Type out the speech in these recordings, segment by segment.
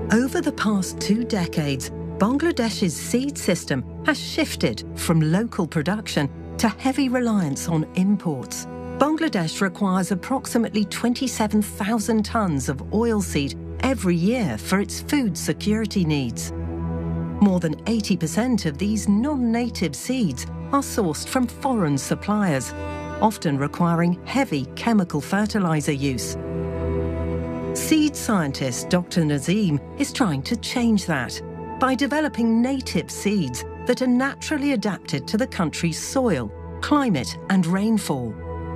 Over the past 2 decades, Bangladesh's seed system has shifted from local production to heavy reliance on imports. Bangladesh requires approximately 27,000 tonnes of oilseed every year for its food security needs. More than 80% of these non-native seeds are sourced from foreign suppliers, often requiring heavy chemical fertiliser use. Seed scientist Dr. Nazim is trying to change that by developing native seeds that are naturally adapted to the country's soil, climate and rainfall.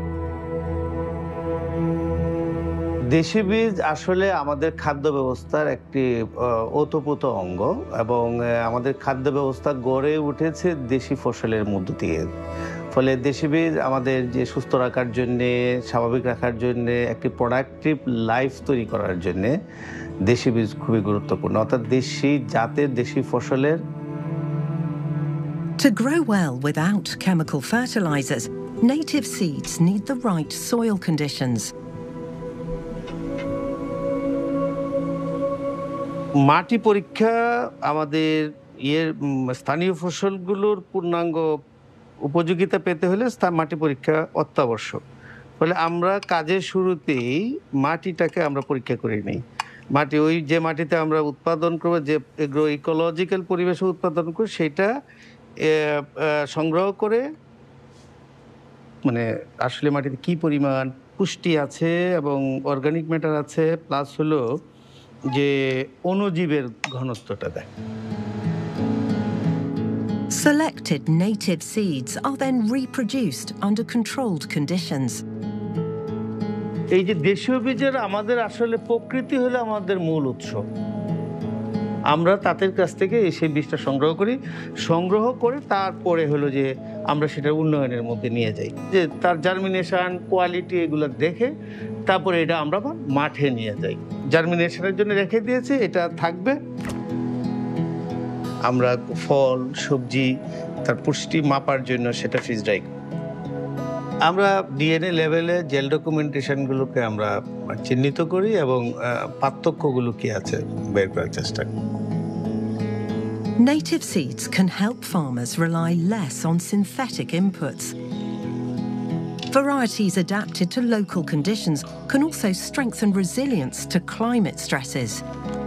দেশি বীজ আসলে আমাদের খাদ্য ব্যবস্থার একটি ওতপ্রোত অঙ্গ এবং আমাদের খাদ্য ব্যবস্থা গড়ে উঠেছে দেশি ফসলের মধ্য দিয়ে। ফলে দেশি বীজ আমাদের যে সুস্থ রাখার জন্য, স্বাভাবিক রাখার জন্য, একটি প্রোডাক্টিভ লাইফ তৈরি করার জন্য দেশি বীজ খুবই গুরুত্বপূর্ণ, অর্থাৎ দেশি জাতের দেশি ফসলের। To grow well without chemical fertilizers, native seeds need the right soil conditions. মাটি পরীক্ষা আমাদের স্থানীয় ফসলগুলোর পূর্ণাঙ্গ উপযোগিতা পেতে হলে মাটি পরীক্ষা অত্যাবশ্যক। ফলে আমরা কাজের শুরুতেই মাটিটাকে আমরা পরীক্ষা করে নিই। মাটি যে মাটিতে আমরা উৎপাদন করবো, যে এগ্রো ইকোলজিক্যাল পরিবেশে উৎপাদন করব, সেটা সংগ্রহ করে মানে আসলে মাটিতে কি পরিমাণ পুষ্টি আছে এবং অর্গানিক ম্যাটার আছে, প্লাস হলো যে অণুজীবের ঘনত্বটা দেয়। Selected native seeds are then reproduced under controlled conditions. এই যে দেশীয় বীজের আমাদের আসলে প্রকৃতি হলো আমাদের মূল উৎস। আমরা তাদের কাছ থেকে সেই বীজটা সংগ্রহ করে তারপরে হলো যে আমরা সেটা উন্নয়নের মধ্যে নিয়ে যাই, যে তার জার্মিনেশন, কোয়ালিটি এগুলো দেখে তারপরে এটা আমরা মাঠে নিয়ে যাই। জার্মিনেশনের জন্য রেখে দিয়েছে, এটা থাকবে। আমরা ফল, সবজি, তার পুষ্টি মাপার জন্য সেটা ফ্রিজ ড্রাই। আমরা ডিএনএ লেভেলে জেল ডকুমেন্টেশনগুলোকে আমরা চিহ্নিত করি এবং পার্থক্যগুলো কি আছে বের করার চেষ্টা করি। Native seeds can help farmers rely less on synthetic inputs. Varieties adapted to local conditions can also strengthen resilience to climate stresses.